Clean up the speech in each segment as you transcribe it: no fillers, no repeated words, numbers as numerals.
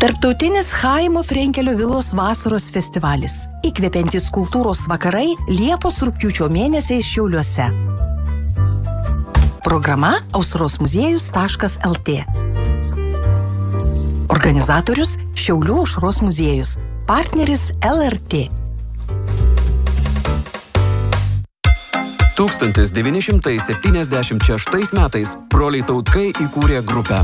Tarptautinis Chaimo Frenkelio vilos vasaros festivalis. Įkvepiantys kultūros vakarai Liepos-rugpjūčio mėnesiais Šiauliuose. Programa ausrosmuziejus.lt. Organizatorius Šiaulių aušros muziejus. Partneris LRT. 1976 metais broliai Tautkai įkūrė grupę.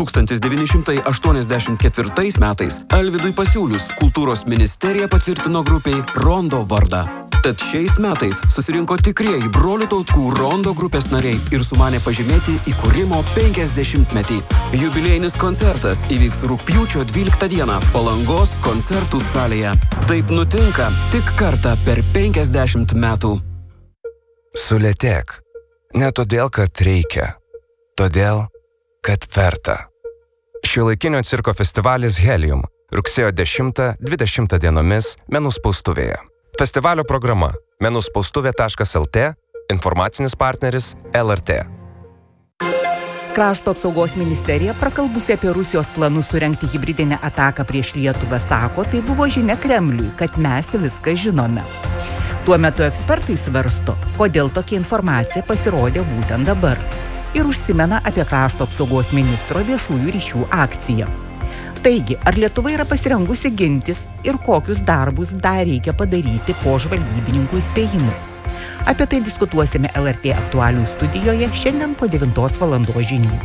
1984 metais Alvydui pasiūlius kultūros ministerija patvirtino grupiai Rondo vardą. Tad šiais metais susirinko tikrieji brolių Tautkų Rondo grupės nariai ir sumanė pažymėti įkūrimo 50-metį. Jubiliejinis koncertas įvyks rugpjūčio 12 dieną Palangos koncertų salėje. Taip nutinka tik kartą per 50 metų. Sulėtėk. Ne todėl, kad reikia. Todėl, kad verta. Šiuolaikinio cirko festivalis Helium. Rugsėjo 10-20 dienomis Menų spaustuvėje. Festivalio programa menuspaustuvė.lt. Informacinis partneris LRT. Krašto apsaugos ministerija, prakalbusi apie Rusijos planus surengti hibridinę ataką prieš Lietuvą, sako, tai buvo žinia Kremliui, kad mes viską žinome. Tuo metu ekspertai svarsto, kodėl tokia informacija pasirodė būtent dabar. Ir užsimena apie krašto apsaugos ministro viešųjų ryšių akciją. Taigi, ar Lietuva yra pasirengusi gintis ir kokius darbus dar reikia padaryti po žvalgybininkų įspėjimų? Apie tai diskutuosime LRT aktualių studijoje šiandien po 9 valandos žinių.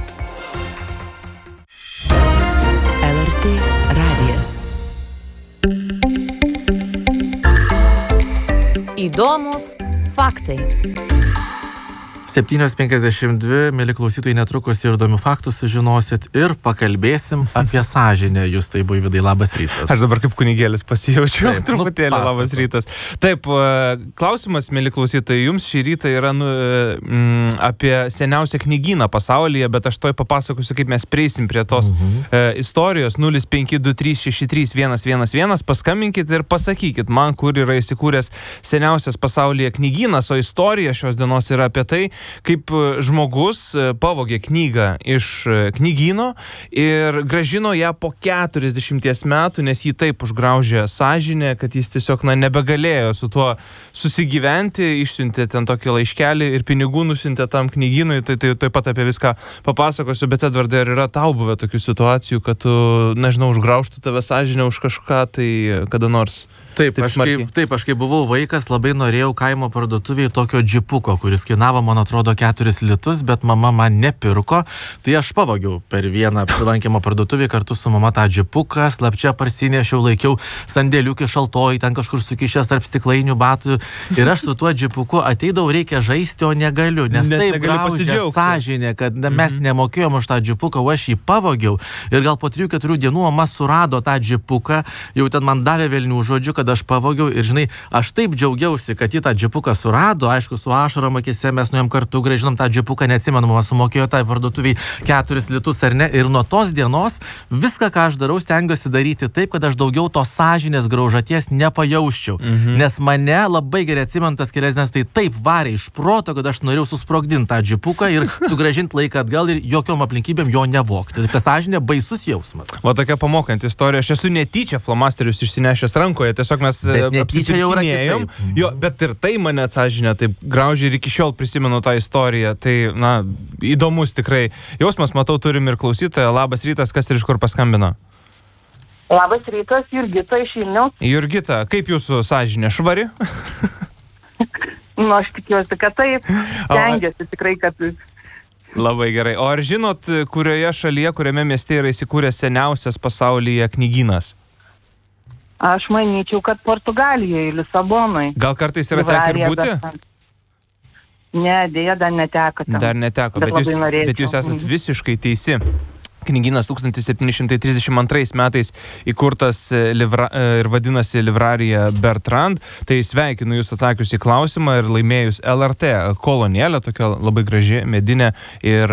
LRT radijas. Įdomus faktai. 7:52, mėly klausytojai, netrukus ir įdomių faktų sužinosit ir pakalbėsim apie sąžinę. Justai Buivydai, labas rytas. Aš dabar kaip kunigėlis pasijaučiu, truputėlį labas rytas. Taip, klausimas, mėly klausytojai, jums šį rytą yra apie seniausią knygyną pasaulyje, bet aš toj papasakosiu, kaip mes prieisim prie tos istorijos. 0523631111, paskambinkit ir pasakykit man, kur yra įsikūręs seniausias pasaulyje knygynas, o istorija šios dienos yra apie tai, kaip žmogus pavogė knygą iš knygyno ir gražino ją po 40 metų, nes jį taip užgraužė sąžinė, kad jis tiesiog nebegalėjo su tuo susigyventi, išsiuntė ten tokį laiškelį ir pinigų nusiuntė tam knygynui, tai taip pat apie viską papasakosiu, bet Edvardai, ar yra tau buvę tokių situacijų, kad tu, nežinau, užgraužtų tave sąžinę už kažką, tai kada nors? Taip, aš kai buvau vaikas, labai norėjau kaimo parduotuvėje tokio džipuko, kuris kainavo, man atrodo, 4 litus, bet mama man nepirko, tai aš pavogiau per vieną lankymo parduotuvėje kartu su mama tą džipuką, slapčia parsinešiau, laikiau sandėliukį šaltoj, ten kažkur sukišęs tarp stiklainių batų ir aš su tuo džipuku ateidavau, reikia žaisti, o negaliu, nes taip graužė sąžinė, kad mes nemokėjom už tą džipuką, o aš jį pavogiau ir gal po 3-4 dienų mama surado tą džipuką, jau ten man davė velnių žodžių, kad aš pavogiau ir, žinai, aš taip džiaugiausi, kad jį tą džipuką surado, aišku, su ašarom akise mes nuėjom kartu, grąžinom tą džipuką, neatsimenu, mama sumokėjo tą parduotuviai 4 litus ar ne, ir nuo tos dienos viską, ką aš darau, stengiuosi daryti taip, kad aš daugiau tos sąžinės graužaties nepajausčiau, nes mane labai gerai atsimentas kelias dienas tai taip varė iš proto, kad aš norėjau susprogdinti tą džipuką ir sugrąžinti laiką atgal ir jokiom aplinkybėm jo nevogti. Tai sąžinė baisus jausmas. O tokia pamokant istorija, aš esu netyčia flomasterius išsinešęs rankoje, tiesiog mes apsipirkinėjom, bet ir tai mane sąžinė taip graužė ir iki šiol prisimenu tą istoriją, tai, įdomus tikrai jausmas, matau, turim ir klausytoją. Labas rytas, kas ir iš kur paskambino? Labas rytas, Jurgita iš Vilniaus. Jurgita, kaip jūsų sąžinė, švari? Aš tikiuosi, kad taip, stengiuosi tikrai, kad... Labai gerai. O ar žinot, kurioje šalyje, kuriame mieste yra įsikūręs seniausias pasaulyje knygynas? Aš manyčiau, kad Portugalijoje, Lisabonoj. Gal kartais yra tekę ir būti? Ne, dėja, dar neteko. Dar neteko, bet jūs esat visiškai teisi. Knygynas 1732 metais įkurtas ir vadinasi Livrarija Bertrand. Tai sveikinu jūs atsakius į klausimą ir laimėjus LRT kolonėlę, tokia labai graži, medinė ir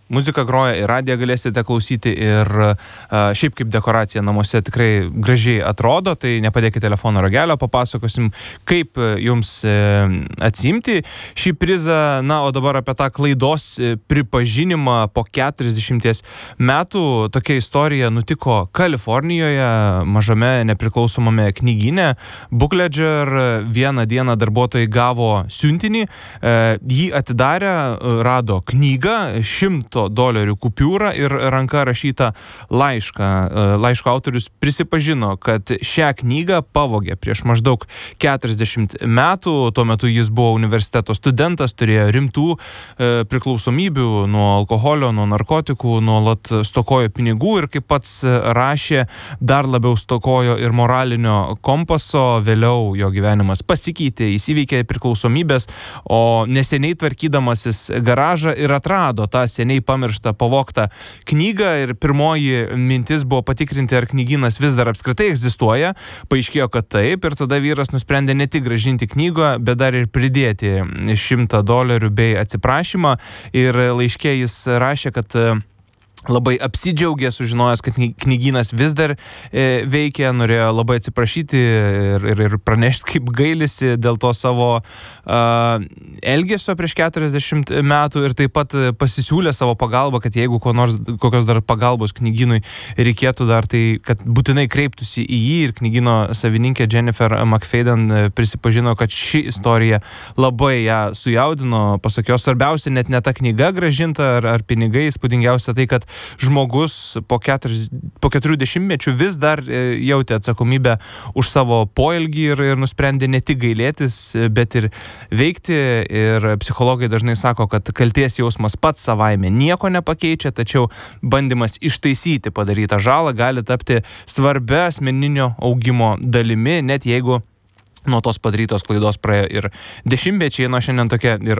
muzika groja, ir radiją galėsite klausyti, ir šiaip kaip dekoracija namuose tikrai gražiai atrodo, tai nepadėkite telefono ragelio, papasakosim, kaip jums atsiimti šį prizą. Na, o dabar apie tą klaidos pripažinimą po 40 metų. Tokia istorija nutiko Kalifornijoje, mažame nepriklausomame knygyne. Bookledger. Vieną dieną darbuotojai gavo siuntinį, jį atidarę, rado knygą, $100 kupiūrą ir ranka rašytą laišką. Laiško autorius prisipažino, kad šią knygą pavogė prieš maždaug 40 metų. Tuo metu jis buvo universiteto studentas, turėjo rimtų priklausomybių nuo alkoholio, nuo narkotikų, nuolat stokojo pinigų ir kaip pats rašė, dar labiau stokojo ir moralinio kompaso. Vėliau jo gyvenimas pasikeitė, jis įveikė priklausomybės, o neseniai tvarkydamasis garažą ir atrado tą seniai pamirštą pavogtą knygą ir pirmoji mintis buvo patikrinti, ar knygynas vis dar apskritai egzistuoja. Paaiškėjo, kad taip, ir tada vyras nusprendė ne tik grąžinti knygą, bet dar ir pridėti $100 bei atsiprašymą. Ir laiške jis rašė, kad labai apsidžiaugė, sužinojęs, kad knygynas vis dar veikia, norėjo labai atsiprašyti ir pranešti, kaip gailisi dėl to savo elgesio prieš 40 metų, ir taip pat pasisiūlė savo pagalbą, kad jeigu kokios dar pagalbos knygynui reikėtų dar, tai kad būtinai kreiptųsi į jį. Ir knygyno savininkė Jennifer McFadden prisipažino, kad ši istorija labai ją sujaudino. Pasak jos, svarbiausia net ne ta knyga grąžinta ar pinigai, įspūdingiausia tai, kad žmogus po 40 mečių vis dar jautė atsakomybę už savo poelgį ir nusprendė ne tik gailėtis, bet ir veikti. Ir psichologai dažnai sako, kad kaltės jausmas pats savaime nieko nepakeičia, tačiau bandymas ištaisyti padarytą žalą gali tapti svarbia asmeninio augimo dalimi, net jeigu nuo tos padarytos klaidos praėjo ir dešimtmečiai. Nuo šiandien tokia ir